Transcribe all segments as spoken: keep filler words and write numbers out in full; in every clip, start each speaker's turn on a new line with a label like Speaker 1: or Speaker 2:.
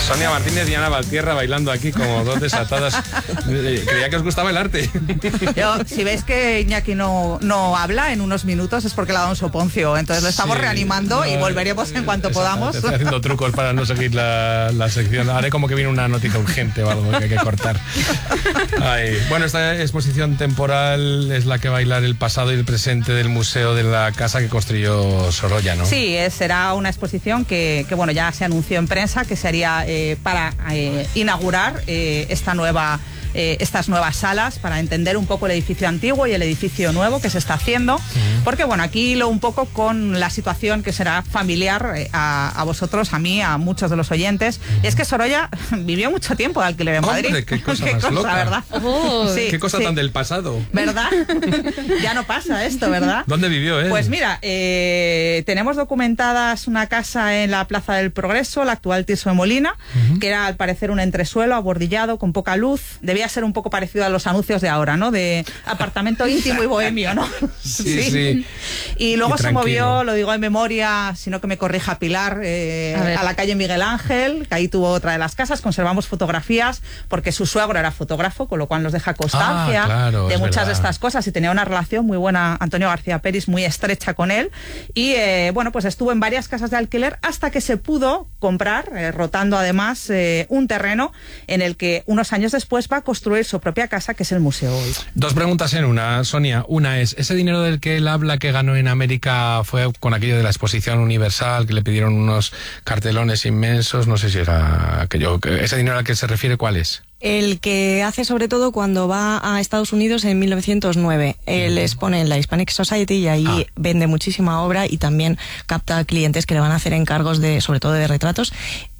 Speaker 1: Sonia Martínez y Ana Valtierra bailando aquí como dos desatadas. Creía que os gustaba el arte.
Speaker 2: Yo, si veis que Iñaki no, no habla en unos minutos es porque le ha dado un soponcio. Entonces lo estamos sí, reanimando no, y volveremos en cuanto podamos.
Speaker 1: Estoy haciendo trucos para no seguir la, la sección. Haré como que viene una noticia urgente o algo que hay que cortar. Ay. Bueno, esta exposición temporal es la que va a hilar el pasado y el presente del museo de la casa que construyó Sorolla, ¿no?
Speaker 2: Sí, es, será una exposición que, que bueno, ya se anunció en prensa que se haría eh, para eh, inaugurar eh, esta nueva Eh, estas nuevas salas para entender un poco el edificio antiguo y el edificio nuevo que se está haciendo, uh-huh. porque bueno, aquí lo un poco con la situación que será familiar eh, a, a vosotros, a mí, a muchos de los oyentes, uh-huh. y es que Sorolla vivió mucho tiempo de alquiler en Madrid.
Speaker 1: Hombre, qué cosa
Speaker 2: qué
Speaker 1: más
Speaker 2: cosa,
Speaker 1: loca.
Speaker 2: ¿verdad? Uh,
Speaker 1: sí, qué cosa sí. tan del pasado.
Speaker 2: ¿Verdad? Ya no pasa esto, ¿verdad?
Speaker 1: ¿Dónde vivió él?
Speaker 2: Pues mira, eh, tenemos documentadas una casa en la Plaza del Progreso, la actual Tirso de Molina, uh-huh. que era al parecer un entresuelo abordillado con poca luz. Debía ser un poco parecido a los anuncios de ahora, ¿no? De apartamento íntimo y bohemio, ¿no?
Speaker 1: Sí, sí. sí.
Speaker 2: Y luego
Speaker 1: y
Speaker 2: se movió, lo digo en memoria, sino que me corrija Pilar, eh, a, a la calle Miguel Ángel, que ahí tuvo otra de las casas. Conservamos fotografías porque su suegro era fotógrafo, con lo cual nos deja constancia ah, claro, de muchas verdad. de estas cosas y tenía una relación muy buena, Antonio García Peris, muy estrecha con él. Y eh, bueno, pues estuvo en varias casas de alquiler hasta que se pudo comprar, eh, rotando además, eh, un terreno en el que unos años después va a construir su propia casa, que es el museo hoy.
Speaker 1: Dos preguntas en una, Sonia. Una es, ¿ese dinero del que él habla que ganó en América fue con aquello de la exposición universal, que le pidieron unos cartelones inmensos? No sé si era aquello. ¿Ese dinero al que se refiere cuál es?
Speaker 3: El que hace sobre todo cuando va a Estados Unidos en mil novecientos nueve. Él expone en la Hispanic Society y ahí ah. vende muchísima obra y también capta clientes que le van a hacer encargos de, sobre todo de retratos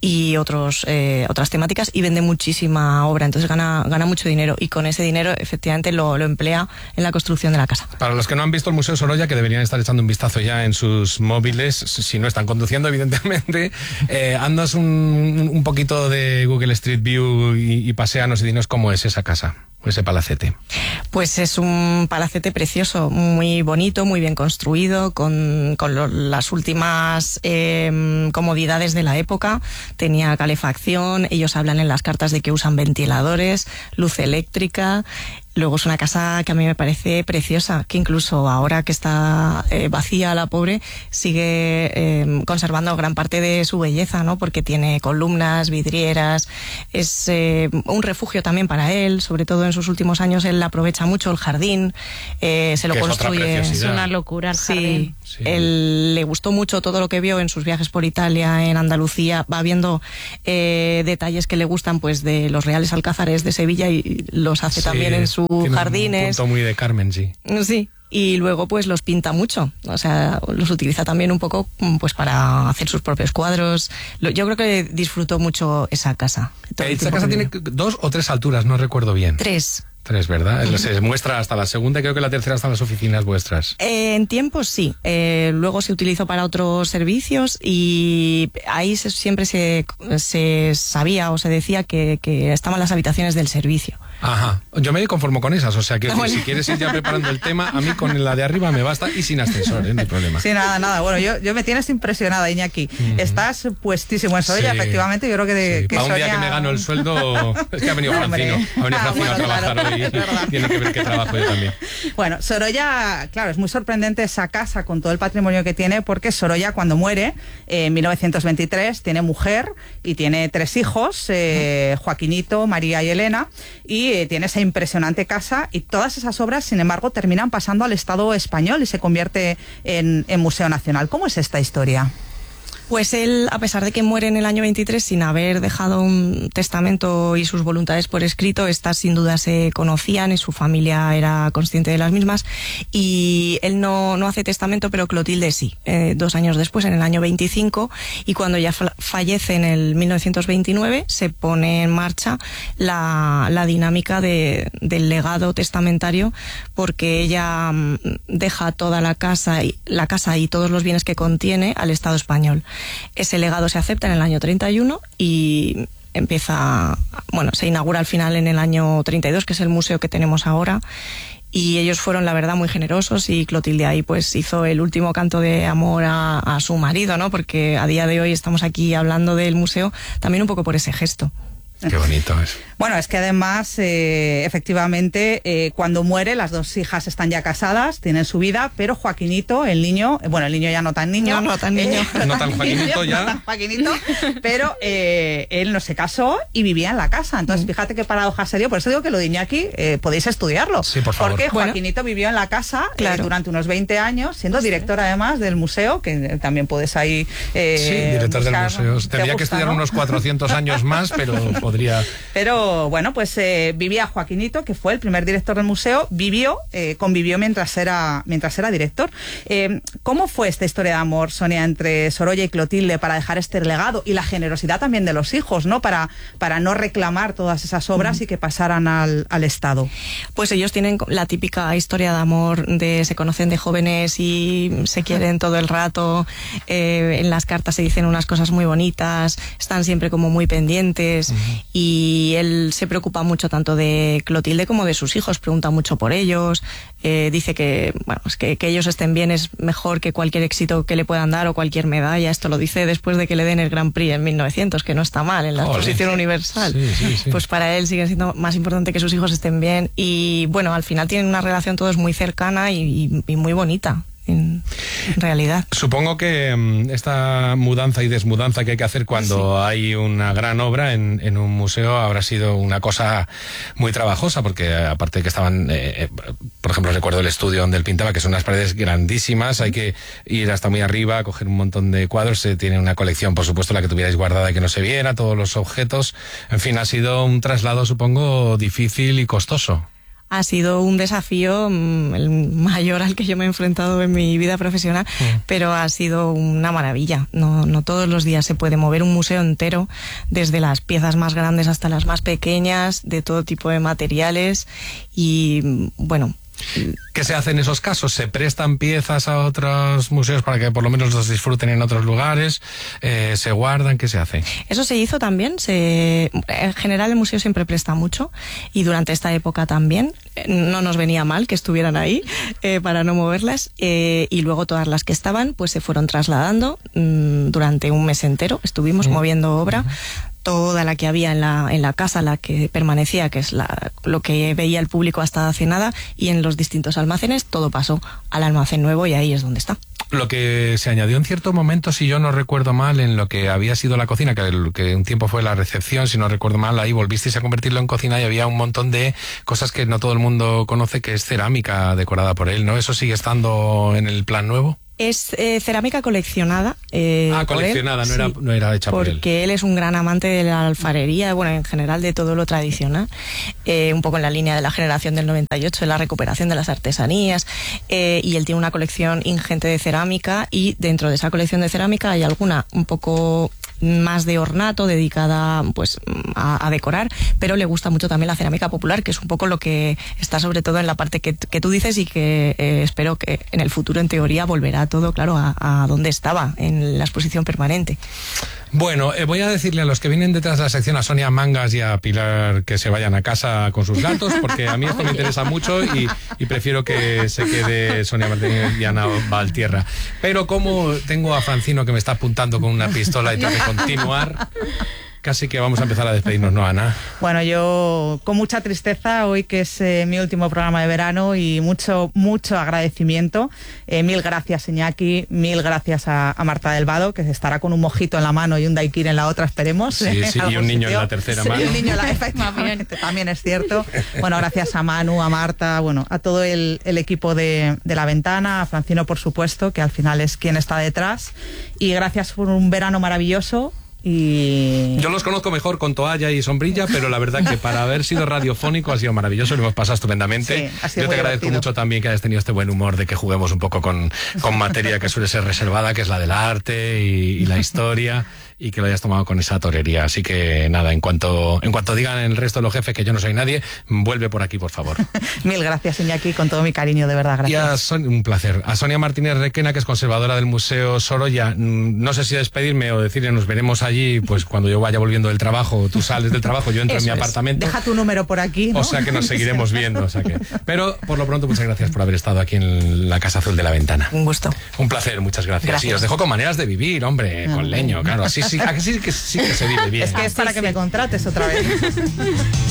Speaker 3: y otros eh, otras temáticas, y vende muchísima obra, entonces gana gana mucho dinero, y con ese dinero efectivamente lo, lo emplea en la construcción de la casa.
Speaker 1: Para los que no han visto el Museo Sorolla, que deberían estar echando un vistazo ya en sus móviles, si no están conduciendo evidentemente, eh, andas un, un poquito de Google Street View y, y paséanos y dinos cómo es esa casa, ese palacete.
Speaker 3: Pues es un palacete precioso, muy bonito, muy bien construido, con, con lo, las últimas eh, comodidades de la época. Tenía calefacción, ellos hablan en las cartas de que usan ventiladores, luz eléctrica. Luego es una casa que a mí me parece preciosa, que incluso ahora que está eh, vacía la pobre, sigue eh, conservando gran parte de su belleza, ¿no? Porque tiene columnas, vidrieras, es eh, un refugio también para él, sobre todo en sus últimos años él aprovecha mucho el jardín, eh, se lo
Speaker 1: que
Speaker 3: construye.
Speaker 1: Es,
Speaker 3: es
Speaker 4: una locura el jardín.
Speaker 3: Sí, sí. Él le gustó mucho todo lo que vio en sus viajes por Italia, en Andalucía, va viendo eh, detalles que le gustan pues de los Reales Alcázares de Sevilla y los hace sí. también en su
Speaker 1: Tiene
Speaker 3: jardines.
Speaker 1: Un punto muy de Carmen, sí.
Speaker 3: Sí. Y luego pues los pinta mucho, o sea, los utiliza también un poco pues para hacer sus propios cuadros. Yo creo que disfrutó mucho esa casa.
Speaker 1: Esa casa tiene dos o tres alturas, no recuerdo bien.
Speaker 3: Tres.
Speaker 1: Tres, ¿verdad? Uh-huh. Se muestra hasta la segunda y creo que la tercera están las oficinas vuestras.
Speaker 3: Eh, en tiempos sí. Eh, luego se utilizó para otros servicios y ahí se, siempre se, se sabía o se decía que, que estaban las habitaciones del servicio.
Speaker 1: Ajá. Yo me conformo con esas, o sea que bueno. si quieres ir ya preparando el tema, a mí con la de arriba me basta y sin ascensor, ¿eh? No hay problema.
Speaker 2: Sí, nada, nada. Bueno, yo, yo me tienes impresionada, Iñaki. Uh-huh. Estás puestísimo en Sorolla, sí. efectivamente. Yo creo que, de,
Speaker 1: sí.
Speaker 2: que
Speaker 1: Para un
Speaker 2: Sonia...
Speaker 1: día que me gano el sueldo, es que ha venido Francino. Ha venido ah, Francino bueno, a trabajar claro, hoy. Tiene que ver que trabajo yo también.
Speaker 2: Bueno, Sorolla, claro, es muy sorprendente esa casa con todo el patrimonio que tiene, porque Sorolla cuando muere eh, en mil novecientos veintitrés tiene mujer y tiene tres hijos, eh, Joaquinito, María y Elena, y eh, tiene esa impresionante casa, y todas esas obras, sin embargo, terminan pasando al Estado español y se convierte en, en Museo Nacional. ¿Cómo es esta historia?
Speaker 3: Pues él, a pesar de que muere en el año veintitrés sin haber dejado un testamento y sus voluntades por escrito, estas sin duda se conocían y su familia era consciente de las mismas, y él no, no hace testamento, pero Clotilde sí, eh, dos años después, en el año veinticinco, y cuando ya fallece en el mil novecientos veintinueve, se pone en marcha la, la dinámica de, del legado testamentario, porque ella deja toda la casa, la casa y todos los bienes que contiene al Estado español. Ese legado se acepta en el año treinta y uno y empieza, bueno, se inaugura al final en el año treinta y dos, que es el museo que tenemos ahora, y ellos fueron, la verdad, muy generosos, y Clotilde ahí pues hizo el último canto de amor a, a su marido, ¿no? Porque a día de hoy estamos aquí hablando del museo también un poco por ese gesto.
Speaker 1: Qué bonito es.
Speaker 2: Bueno, es que además, eh, efectivamente, eh, cuando muere, las dos hijas están ya casadas, tienen su vida, pero Joaquinito, el niño, bueno, el niño ya no tan niño.
Speaker 3: No, no tan niño.
Speaker 2: Eh,
Speaker 1: no tan Joaquinito ya.
Speaker 2: No tan Joaquinito, pero eh, él no se casó y vivía en la casa. Entonces, mm. fíjate qué paradoja serio. Por eso digo que lo de Iñaki, eh, podéis estudiarlo.
Speaker 1: Sí, por favor.
Speaker 2: Porque
Speaker 3: bueno.
Speaker 2: Joaquinito vivió en la casa
Speaker 3: claro.
Speaker 2: eh, durante unos veinte años, siendo director además del museo, que también puedes ahí... Eh,
Speaker 1: sí, director
Speaker 2: buscar,
Speaker 1: del museo. Tendría gusta, que estudiar, ¿no?, unos cuatrocientos años más, pero podría...
Speaker 2: Pero bueno, pues eh, vivía Joaquinito, que fue el primer director del museo, vivió, eh, convivió mientras era, mientras era director. Eh, ¿Cómo fue esta historia de amor, Sonia, entre Sorolla y Clotilde para dejar este legado, y la generosidad también de los hijos, ¿no? Para, para no reclamar todas esas obras mm. y que pasaran al, al Estado?
Speaker 3: Pues ellos tienen la típica historia de amor, de se conocen de jóvenes y se quieren todo el rato, eh, en las cartas se dicen unas cosas muy bonitas, están siempre como muy pendientes, mm. y él se preocupa mucho tanto de Clotilde como de sus hijos, pregunta mucho por ellos, eh, dice que, bueno, es que, que ellos estén bien es mejor que cualquier éxito que le puedan dar o cualquier medalla. Esto lo dice después de que le den el Grand Prix en mil novecientos, que no está mal en la oh, exposición sí. universal. Sí, sí, sí. Pues para él sigue siendo más importante que sus hijos estén bien, y bueno, al final tienen una relación todos muy cercana y, y, y muy bonita. En, en realidad.
Speaker 1: Supongo que um, esta mudanza y desmudanza que hay que hacer cuando sí. hay una gran obra en, en un museo habrá sido una cosa muy trabajosa, porque aparte de que estaban, eh, por ejemplo, recuerdo el estudio donde él pintaba, que son unas paredes grandísimas, hay que ir hasta muy arriba, coger un montón de cuadros, se tiene una colección, por supuesto, la que tuvierais guardada y que no se viera, todos los objetos, en fin, ha sido un traslado, supongo, difícil y costoso.
Speaker 3: Ha sido un desafío, el mayor al que yo me he enfrentado en mi vida profesional, sí. pero ha sido una maravilla. No, no todos los días se puede mover un museo entero, desde las piezas más grandes hasta las más pequeñas, de todo tipo de materiales, y bueno...
Speaker 1: ¿Qué se hace en esos casos? ¿Se prestan piezas a otros museos para que por lo menos los disfruten en otros lugares? Eh, ¿Se guardan? ¿Qué se hace?
Speaker 3: Eso se hizo también. Se, en general el museo siempre presta mucho, y durante esta época también. No nos venía mal que estuvieran ahí eh, para no moverlas, eh, y luego todas las que estaban pues se fueron trasladando mmm, durante un mes entero. Estuvimos mm. moviendo obra. Mm. Toda la que había en la, en la casa, la que permanecía, que es la, lo que veía el público hasta hace nada, y en los distintos almacenes, todo pasó al almacén nuevo, y ahí es donde está.
Speaker 1: Lo que se añadió en cierto momento, si yo no recuerdo mal, en lo que había sido la cocina, que, que un tiempo fue la recepción, si no recuerdo mal, ahí volvisteis a convertirlo en cocina, y había un montón de cosas que no todo el mundo conoce, que es cerámica decorada por él, ¿no? ¿Eso sigue estando en el plan nuevo?
Speaker 3: Es eh, cerámica coleccionada. Eh,
Speaker 1: ah, coleccionada,
Speaker 3: él,
Speaker 1: no, era,
Speaker 3: sí,
Speaker 1: no era hecha por él.
Speaker 3: Porque él es un gran amante de la alfarería, bueno, en general de todo lo tradicional, eh, un poco en la línea de la generación del noventa y ocho, de la recuperación de las artesanías, eh, y él tiene una colección ingente de cerámica, y dentro de esa colección de cerámica hay alguna un poco más de ornato, dedicada pues a, a decorar, pero le gusta mucho también la cerámica popular, que es un poco lo que está sobre todo en la parte que, que tú dices, y que eh, espero que en el futuro, en teoría, volverá todo, claro, a, a donde estaba, en la exposición permanente.
Speaker 1: Bueno, eh, voy a decirle a los que vienen detrás de la sección, a Sonia Mangas y a Pilar, que se vayan a casa con sus gatos, porque a mí esto me interesa mucho, y, y prefiero que se quede Sonia Martínez y Ana Valtierra. Pero como tengo a Francino que me está apuntando con una pistola y tengo que continuar, casi que vamos a empezar a despedirnos, ¿no, Ana?
Speaker 2: Bueno, yo con mucha tristeza, hoy que es eh, mi último programa de verano, y mucho, mucho agradecimiento. Eh, mil gracias, Iñaki, mil gracias a, a Marta del Vado, que estará con un mojito en la mano y un daiquiri en la otra, esperemos.
Speaker 1: Sí, sí, y un niño sitio. En la tercera mano.
Speaker 2: Sí, y un niño en la, efectivamente, también es cierto. Bueno, gracias a Manu, a Marta, bueno, a todo el, el equipo de, de La Ventana, a Francino, por supuesto, que al final es quien está detrás. Y gracias por un verano maravilloso. Y...
Speaker 1: Yo los conozco mejor con toalla y sombrilla, pero la verdad que para haber sido radiofónico ha sido maravilloso, lo hemos pasado estupendamente. Sí, ha sido Yo te agradezco divertido. mucho también que hayas tenido este buen humor de que juguemos un poco con, con materia que suele ser reservada, que es la del arte y, y la historia. y que lo hayas tomado con esa torería. Así que nada, en cuanto, en cuanto digan el resto de los jefes que yo no soy nadie, vuelve por aquí, por favor.
Speaker 2: Mil gracias, Iñaki, con todo mi cariño, de verdad, gracias.
Speaker 1: Y a Son- un placer. A Sonia Martínez Requena, que es conservadora del Museo Sorolla, no sé si despedirme o decirle nos veremos allí, pues cuando yo vaya volviendo del trabajo, tú sales del trabajo, yo entro Eso en mi es. apartamento.
Speaker 2: Deja tu número por aquí, ¿no?
Speaker 1: O sea que nos seguiremos viendo. O sea que... Pero por lo pronto, muchas gracias por haber estado aquí en la Casa Azul de la Ventana.
Speaker 3: Un gusto.
Speaker 1: Un placer, muchas gracias.
Speaker 3: Gracias.
Speaker 1: Y os dejo con maneras de vivir, hombre,
Speaker 2: Ah,
Speaker 1: con leño, claro. Así sí, así sí que sí que se vive bien.
Speaker 2: Es que es para que me contrates otra vez.